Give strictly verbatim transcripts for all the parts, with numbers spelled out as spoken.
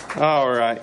All right.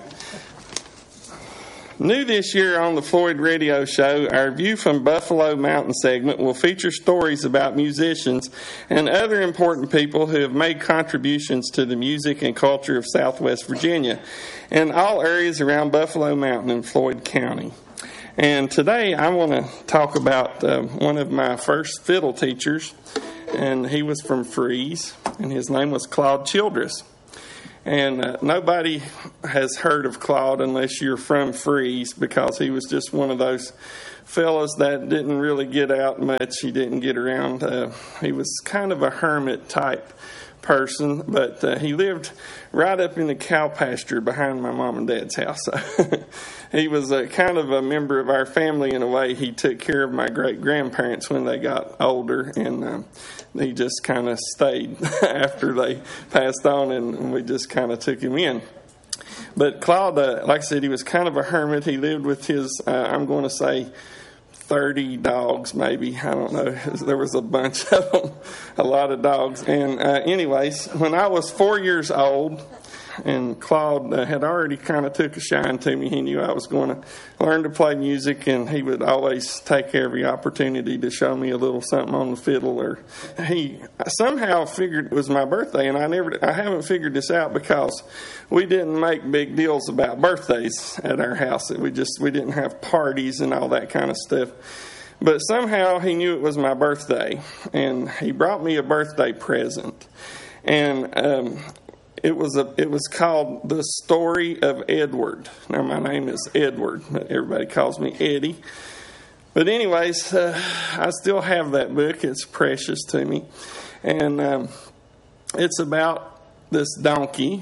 New this year on the Floyd Radio Show, our View from Buffalo Mountain segment will feature stories about musicians and other important people who have made contributions to the music and culture of Southwest Virginia and all areas around Buffalo Mountain in Floyd County. And today I want to talk about uh, one of my first fiddle teachers, and he was from Freeze, and his name was Claude Childress. And uh, nobody has heard of Claude unless you're from Freeze, because he was just one of those fellas that didn't really get out much. He didn't get around. Uh, he was kind of a hermit type person, but uh, he lived right up in the cow pasture behind my mom and dad's house. He was a, kind of a member of our family in a way. He took care of my great-grandparents when they got older, and um, he just kind of stayed after they passed on, and we just kind of took him in. But Claude, uh, like I said, he was kind of a hermit. He lived with his, uh, I'm going to say, thirty dogs, maybe. I don't know. There was a bunch of them, a lot of dogs. And uh, anyways, when I was four years old, and Claude uh, had already kind of took a shine to me. He knew I was going to learn to play music, and he would always take every opportunity to show me a little something on the fiddle. Or he somehow figured it was my birthday, and I never, I haven't figured this out, because we didn't make big deals about birthdays at our house. We just we didn't have parties and all that kind of stuff. But somehow he knew it was my birthday, and he brought me a birthday present, and um, It was a. It was called The Story of Edward. Now, my name is Edward, but everybody calls me Eddie. But anyways, uh, I still have that book. It's precious to me. And um, it's about this donkey.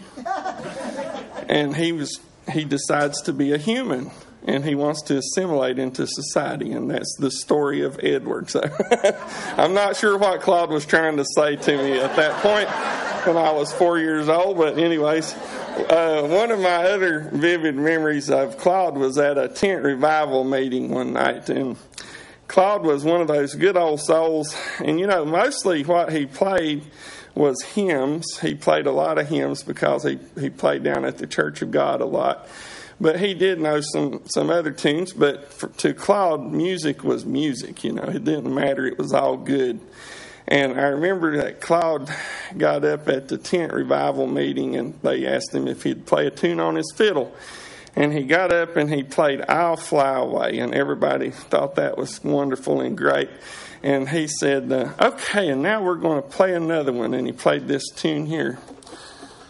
And he was. He decides to be a human. And he wants to assimilate into society, and that's the story of Edward. So I'm not sure what Claude was trying to say to me at that point when I was four years old. But anyways, uh, one of my other vivid memories of Claude was at a tent revival meeting one night. And Claude was one of those good old souls. And, you know, mostly what he played was hymns. He played a lot of hymns because he, he played down at the Church of God a lot. But he did know some, some other tunes. But for, to Claude, music was music. You know, it didn't matter. It was all good. And I remember that Claude got up at the tent revival meeting, and they asked him if he'd play a tune on his fiddle. And he got up and he played I'll Fly Away. And everybody thought that was wonderful and great. And he said, uh, okay, and now we're going to play another one. And he played this tune here.